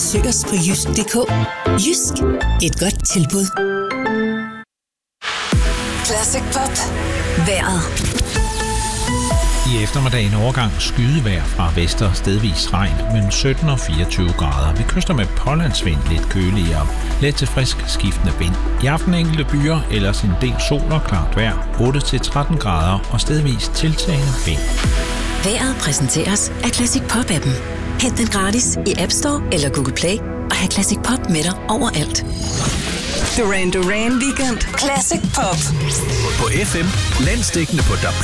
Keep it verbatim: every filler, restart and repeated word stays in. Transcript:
besøg os på jysk punktum d k. Jysk. Et godt tilbud. Classic Pop. Vejret. I eftermiddagen overgang skydevejr fra vester, stedvis regn mellem sytten og fireogtyve grader. Vi kyster med pålandsvind lidt køligere. Let til frisk skiftende vind. I aften enkelte byer, ellers en del sol og klart vejr. otte til tretten grader og stedvis tiltagende vind. Vejret præsenteres af Classic Pop-appen. Hent den gratis i App Store eller Google Play og have Classic Pop med dig overalt. Duran Duran Weekend. Classic Pop. På F M, landsdækkende på D A B